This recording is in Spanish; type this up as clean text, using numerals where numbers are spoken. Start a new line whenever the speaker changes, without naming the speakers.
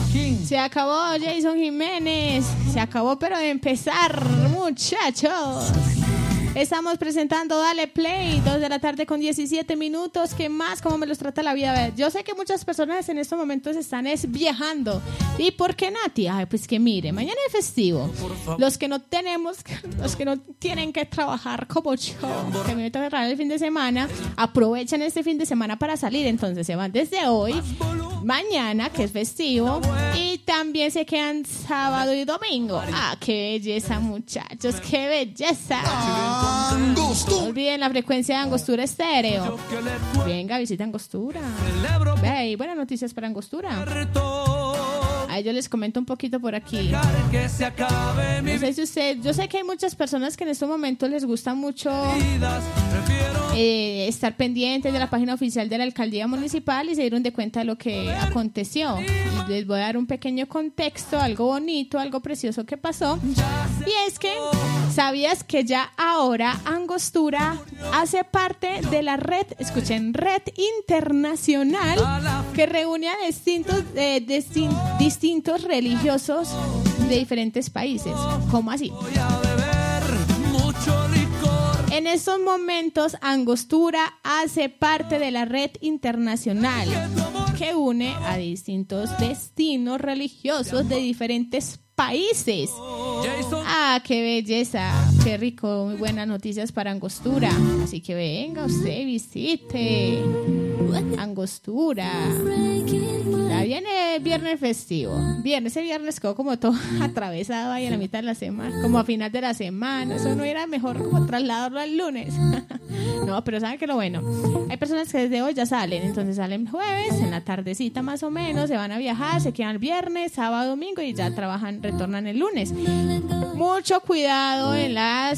Se acabó Jason Jiménez. Se acabó, pero de empezar, muchachos. Estamos presentando Dale Play, 2 de la tarde con 17 minutos. ¿Qué más? ¿Cómo me los trata la vida? A ver, yo sé que muchas personas en estos momentos están viajando. ¿Y por qué, Nati? Ay, pues que mire, mañana es festivo. Los que no tienen que trabajar como yo, que me toca trabajar el fin de semana, aprovechan este fin de semana para salir. Entonces se van desde hoy, mañana, que es festivo, y también se quedan sábado y domingo. Ah, qué belleza, muchachos, qué belleza. No olviden la frecuencia de Angostura Estéreo. Venga, visita Angostura. Ve, buenas noticias para Angostura. Ahí yo les comento un poquito por aquí. No sé si yo sé que hay muchas personas que en estos momentos les gusta mucho estar pendientes de la página oficial de la alcaldía municipal y se dieron de cuenta de lo que aconteció. Y les voy a dar un pequeño contexto, algo bonito, algo precioso que pasó. Y es que, ¿sabías que ya ahora Angostura hace parte de la red, escuchen, red internacional que reúne a distintos religiosos de diferentes países? ¿Cómo así? En estos momentos, Angostura hace parte de la red internacional que une a distintos destinos religiosos de diferentes países. Ah, qué belleza, qué rico, muy buenas noticias para Angostura. Así que venga usted, visite Angostura. Ya viene viernes festivo. Ese viernes quedó como todo atravesado ahí en la mitad de la semana, como a final de la semana. Eso no era mejor como trasladarlo al lunes. No, pero saben que lo bueno, hay personas que desde hoy ya salen, entonces salen jueves, en la tardecita más o menos, se van a viajar, se quedan el viernes, sábado, domingo y ya retornan el lunes. Mucho cuidado en las